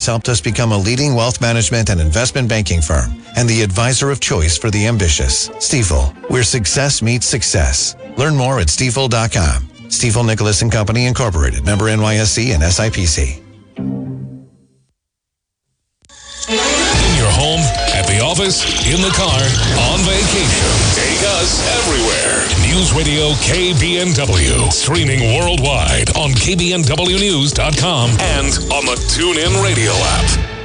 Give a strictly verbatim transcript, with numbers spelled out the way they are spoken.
helped us become a leading wealth management and investment banking firm and the advisor of choice for the ambitious. Stifel, where success meets success. Learn more at stifel dot com. Stifel Nicholas and Company Incorporated, member N Y S E and S I P C. In your home, at the office, in the car, on vacation. Take us everywhere. News Radio K B N W. Streaming worldwide on K B N W news dot com and on the TuneIn Radio app.